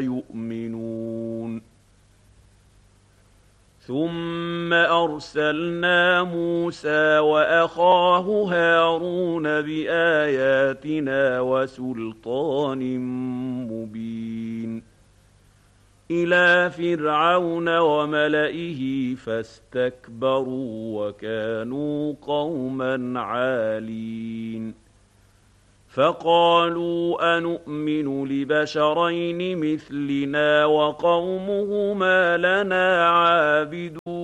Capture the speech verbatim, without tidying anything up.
يؤمنون ثم أرسلنا موسى وأخاه هارون بآياتنا وسلطان مبين إلى فرعون وملئه فاستكبروا وكانوا قوما عالين فقالوا أنؤمن لبشرين مثلنا وقومهما لنا عابدون